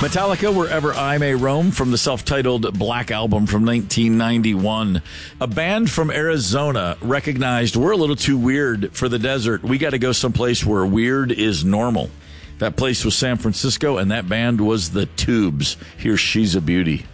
Metallica, Wherever I May Roam, from the self-titled Black Album from 1991. A band from Arizona recognized we're a little too weird for the desert. We got to go someplace where weird is normal. That place was San Francisco, and that band was The Tubes. Here's She's a Beauty.